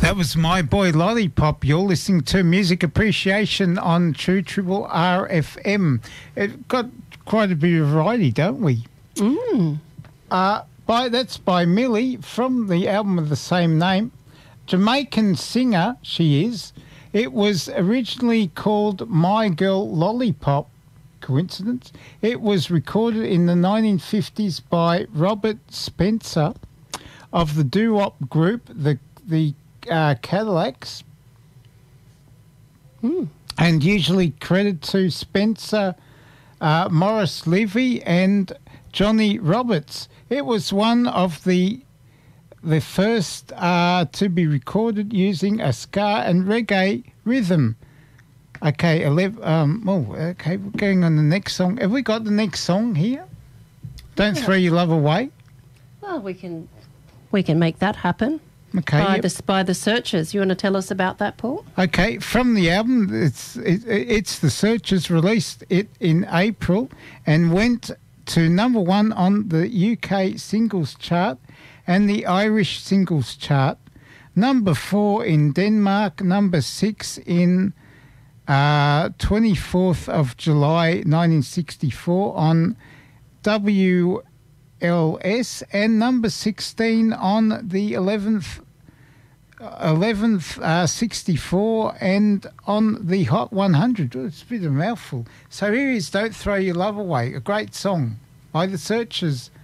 That was My Boy Lollipop. You're listening to Music Appreciation on True Triple RFM. It got quite a bit of variety, don't we? That's by Millie from the album of the same name. Jamaican singer she is. It was originally called My Girl Lollipop. Coincidence? It was recorded in the 1950s by Robert Spencer of the doo-wop group, the Cadillacs, and usually credited to Spencer, Morris Levy and Johnny Roberts. It was one of the first to be recorded using a ska and reggae rhythm. Okay, we're going on the next song. Have we got the next song here? Don't Throw Your Love Away. Well, we can make that happen. Okay. By the Searchers. You want to tell us about that, Paul? Okay, from the album, it's the Searchers released it in April and went to number 1 on the UK singles chart and the Irish singles chart, number 4 in Denmark, number 6 in 24th of July 1964 on WLS, and number 16 on the 11th 64 and on the Hot 100. It's a bit of a mouthful. So here is Don't Throw Your Love Away, a great song by the Searchers